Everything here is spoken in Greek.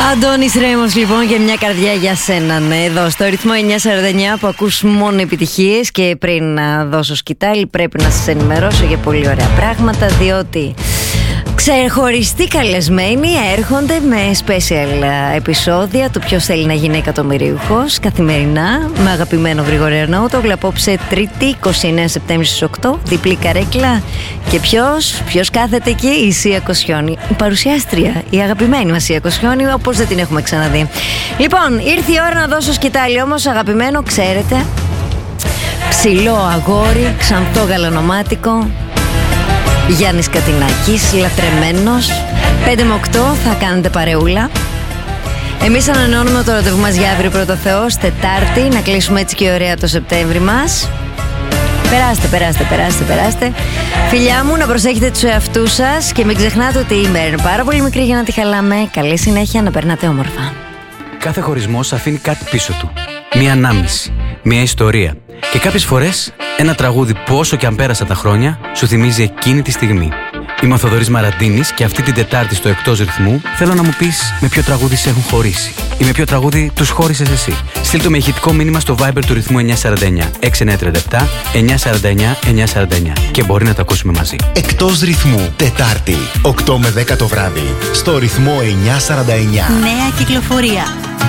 Αντώνης Ρέμος λοιπόν και μια καρδιά για σένα, ναι, εδώ στο ρυθμό 949 που ακούς μόνο επιτυχίες. Και πριν να δώσω σκητάλη πρέπει να σας ενημερώσω για πολύ ωραία πράγματα, διότι ξεχωριστοί καλεσμένοι έρχονται με special επεισόδια του ποιος θέλει να γίνει εκατομμυρίουχος καθημερινά με αγαπημένο Γρηγόρη Αρναούτογλου. Απόψε Τρίτη 29 Σεπτέμβρη στις 8, διπλή καρέκλα. Και ποιος κάθεται εκεί? Η Σία Κοσιόνη, η παρουσιάστρια, η αγαπημένη μας Σία Κοσιόνη, όπως δεν την έχουμε ξαναδεί. Λοιπόν, ήρθε η ώρα να δώσω σκητάλη, όμως αγαπημένο, ξέρετε, ψηλό αγόρι, ξανθό γαλανομάτικο, Γιάννης Κατινάκης, λατρεμένος. 5 με 8 θα κάνετε παρεούλα. Εμείς ανανεώνουμε το ραντεβού μας για αύριο πρώτο Θεός, Τετάρτη, να κλείσουμε έτσι και ωραία το Σεπτέμβρη μας. Περάστε. Φιλιά μου, να προσέχετε τους εαυτούς σας και μην ξεχνάτε ότι η μέρα είναι πάρα πολύ μικρή για να τη χαλάμε. Καλή συνέχεια, να περνάτε όμορφα. Κάθε χωρισμός αφήνει κάτι πίσω του. Μία ανάμνηση, μία ιστορία. Και κάποιες φορές ένα τραγούδι που όσο και αν πέρασαν τα χρόνια σου θυμίζει εκείνη τη στιγμή. Είμαι ο Θοδωρής Μαραντίνης και αυτή την Τετάρτη στο Εκτός Ρυθμού θέλω να μου πεις με ποιο τραγούδι σε έχουν χωρίσει ή με ποιο τραγούδι τους χώρισες εσύ. Στείλ το με ηχητικό μήνυμα στο Viber του Ρυθμού 949 6937 949 949 και μπορεί να το ακούσουμε μαζί. Εκτός Ρυθμού, Τετάρτη, 8 με 10 το βράδυ, στο Ρυθμό 949. Νέα κυκλοφορία.